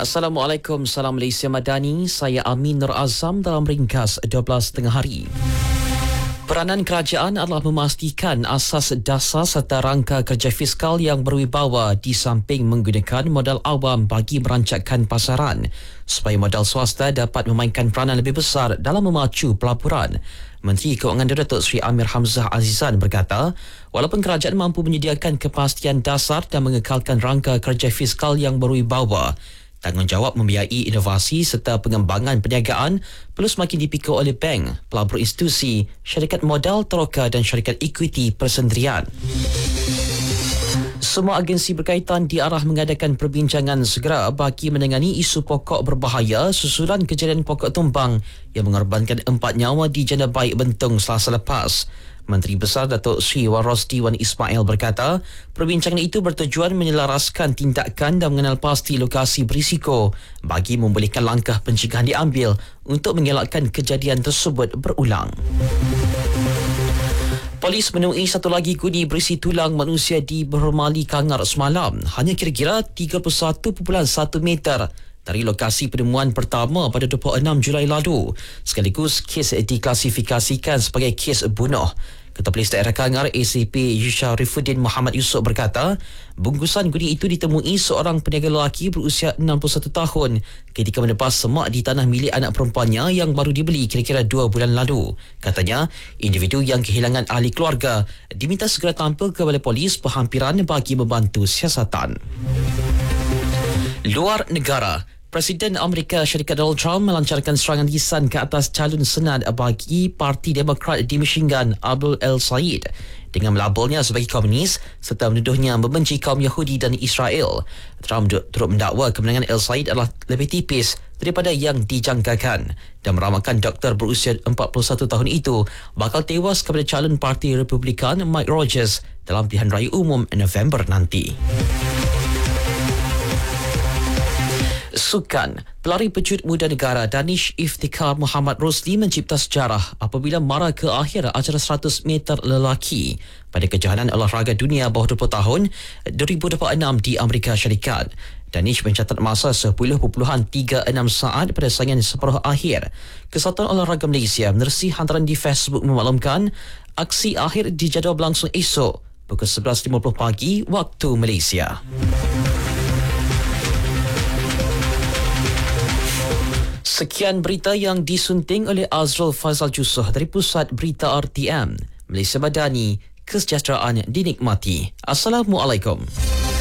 Assalamualaikum, salam Malaysia Madani. Saya Amin Nur Azam dalam ringkas 12 tengah hari. Peranan kerajaan adalah memastikan asas dasar serta rangka kerja fiskal yang berwibawa di samping menggunakan modal awam bagi merancangkan pasaran supaya modal swasta dapat memainkan peranan lebih besar dalam memacu pelaburan. Menteri Kewangan Datuk Seri Amir Hamzah Azizan berkata, walaupun kerajaan mampu menyediakan kepastian dasar dan mengekalkan rangka kerja fiskal yang berwibawa, tanggungjawab membiayai inovasi serta pengembangan perniagaan perlu semakin dipikul oleh bank, pelabur institusi, syarikat modal teroka dan syarikat ekuiti persendirian. Semua agensi berkaitan diarah mengadakan perbincangan segera bagi menangani isu pokok berbahaya susulan kejadian pokok tumbang yang mengorbankan 4 nyawa di Jana Baik Bentong Selasa lepas. Menteri Besar Datuk Seri Wan Rosdi Wan Ismail berkata, perbincangan itu bertujuan menyelaraskan tindakan dan mengenal pasti lokasi berisiko bagi membolehkan langkah pencegahan diambil untuk mengelakkan kejadian tersebut berulang. Polis menemui satu lagi guni berisi tulang manusia di Bermali Kangar semalam, hanya kira-kira 31.1 meter dari lokasi penemuan pertama pada 26 Julai lalu. Sekaligus kes diklasifikasikan sebagai kes bunuh. Ketua Polis Daerah Kangar ACP Yusyarifuddin Muhammad Yusof berkata, bungkusan guni itu ditemui seorang peniaga lelaki berusia 61 tahun ketika menebas semak di tanah milik anak perempuannya yang baru dibeli kira-kira 2 bulan lalu. Katanya, individu yang kehilangan ahli keluarga diminta segera tampil ke balai polis berhampiran bagi membantu siasatan. Luar negara, Presiden Amerika Syarikat Donald Trump melancarkan serangan lisan ke atas calon senat bagi Parti Demokrat di Michigan, Abdul El-Said, dengan melabelnya sebagai komunis serta menuduhnya membenci kaum Yahudi dan Israel. Trump turut mendakwa kemenangan El-Said adalah lebih tipis daripada yang dijangkakan dan meramalkan doktor berusia 41 tahun itu bakal tewas kepada calon Parti Republikan Mike Rogers dalam pilihan raya umum November nanti. Sukan, pelari pecut muda negara Danish Iftikhar Muhammad Rosli mencipta sejarah apabila mara ke akhir acara 100 meter lelaki pada kejohanan olahraga dunia bawah 20 tahun 2026 di Amerika Syarikat. Danish mencatat masa 10.36 saat pada saingan separuh akhir. Kesatuan Olahraga Malaysia menerusi hantaran di Facebook memaklumkan aksi akhir dijadual berlangsung esok pukul 11.50 pagi waktu Malaysia. Sekian berita yang disunting oleh Azrul Faizal Jusoh dari Pusat Berita RTM. Malaysia Madani, kesejahteraan dinikmati. Assalamualaikum.